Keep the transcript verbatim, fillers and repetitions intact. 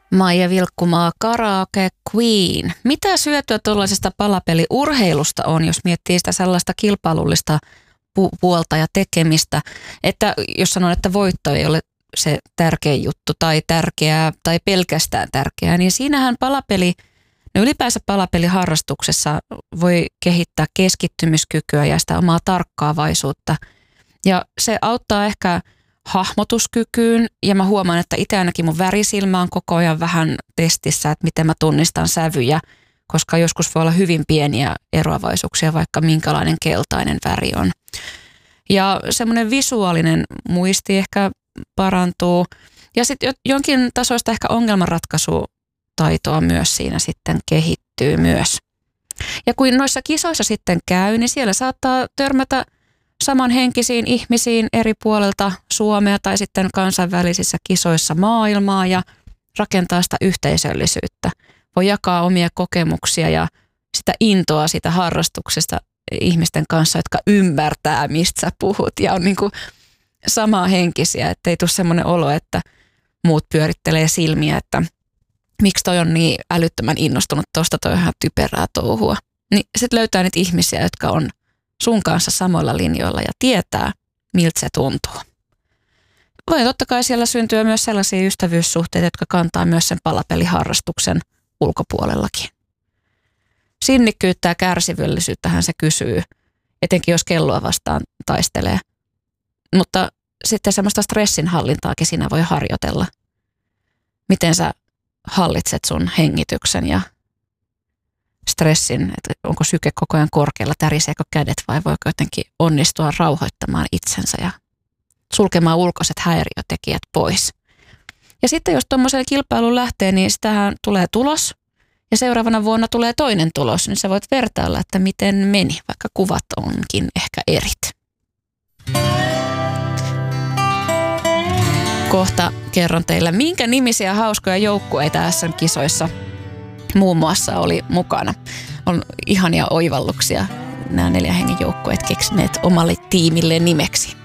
Maija Vilkkumaa, Karaoke Queen. Mitä syötyä tuollaisesta palapeliurheilusta on, jos miettii sitä sellaista kilpailullista pu- puolta ja tekemistä, että jos sanon, että voitto ei ole se tärkein juttu tai tärkeää tai pelkästään tärkeää, niin siinähän palapeli, no ylipäänsä palapeliharrastuksessa voi kehittää keskittymiskykyä ja sitä omaa tarkkaavaisuutta. Ja se auttaa ehkä hahmotuskykyyn ja mä huomaan, että itse ainakin mun värisilmä on koko ajan vähän testissä, että miten mä tunnistan sävyjä, koska joskus voi olla hyvin pieniä eroavaisuuksia, vaikka minkälainen keltainen väri on. Ja semmoinen visuaalinen muisti ehkä parantuu ja sitten jonkin tasoista ehkä ongelmanratkaisutaitoa myös siinä sitten kehittyy myös. Ja kun noissa kisoissa sitten käy, niin siellä saattaa törmätä samanhenkisiin ihmisiin eri puolelta Suomea tai sitten kansainvälisissä kisoissa maailmaa ja rakentaa sitä yhteisöllisyyttä. Voi jakaa omia kokemuksia ja sitä intoa siitä harrastuksesta ihmisten kanssa, jotka ymmärtää, mistä sä puhut ja on niin kuin samanhenkisiä, ettei tule semmoinen olo, että muut pyörittelee silmiä, että miksi toi on niin älyttömän innostunut tosta, toi on ihan typerää touhua. Niin sitten löytää niitä ihmisiä, jotka on sun kanssa samoilla linjoilla ja tietää, miltä se tuntuu. Voi totta kai siellä syntyä myös sellaisia ystävyyssuhteita, jotka kantaa myös sen palapeliharrastuksen ulkopuolellakin. Sinnikkyyttä ja kärsivällisyyttähän se kysyy, etenkin jos kelloa vastaan taistelee. Mutta sitten semmoista stressinhallintaakin siinä voi harjoitella. Miten sä hallitset sun hengityksen ja stressin, että onko syke koko ajan korkealla, täriseekö kädet vai voiko jotenkin onnistua rauhoittamaan itsensä ja sulkemaan ulkoiset häiriötekijät pois. Ja sitten jos tuommoiseen kilpailuun lähtee, niin sitähän tulee tulos ja seuraavana vuonna tulee toinen tulos, niin sä voit vertailla, että miten meni, vaikka kuvat onkin ehkä erit. Kohta kerron teille, minkä nimisiä hauskoja joukkueita S M-kisoissa muun muassa oli mukana. On ihania oivalluksia nämä neljän hengen joukkueet keksineet omalle tiimille nimeksi.